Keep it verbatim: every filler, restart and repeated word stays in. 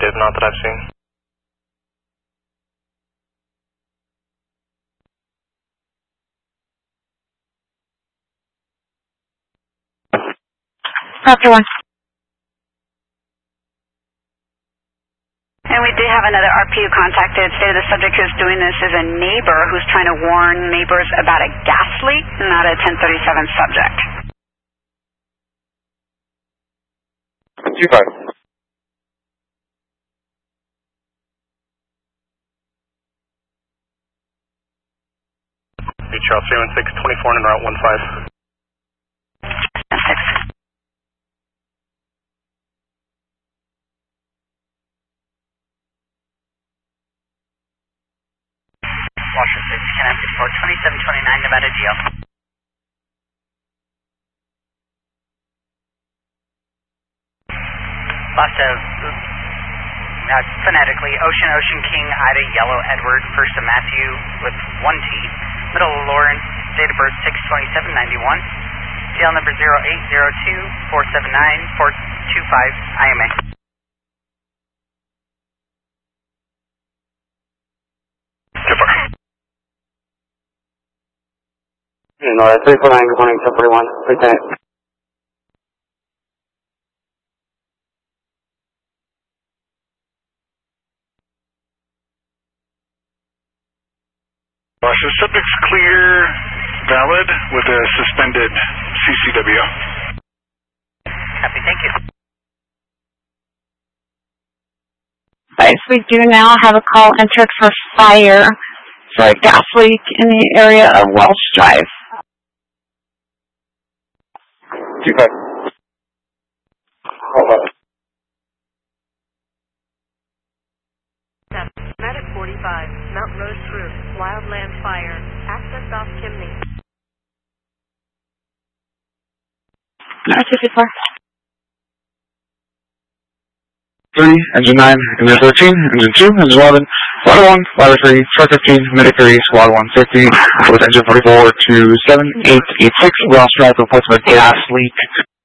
suspected, not that I've seen. Copy one. And we did have another R P U contacted. Stated the subject who's doing this is a neighbor who's trying to warn neighbors about a gas leak, not a ten thirty-seven subject. two five. Beach Charles three one six, twenty-four and route one five. six. Washer six, connected for twenty-seven twenty-nine Nevada G L. Lost of, uh, phonetically, Ocean, Ocean King, Ida, Yellow, Edward, first of Matthew with one T, middle of Lawrence, date of birth six twenty-seven ninety-one, G L number zero eight zero two four seven nine four two five, I M A. No, that's three four nine, good morning, ten forty-one, Lieutenant. Roger, subject's clear, valid, with a suspended C C W. Copy, thank you. Guys, we do now have a call entered for fire for a gas leak in the area of Welsh Drive. two five. Hold up. Medic forty-five, Mount Rose Roof, wildland fire, access off chimney. R two fifty-four. three, engine nine, engine thirteen, engine two, engine eleven, ladder one, ladder three, truck fifteen, medic three, squad one fifty, with engine forty-four to seven eight eight six, Welsh Drive, reports of a gas leak.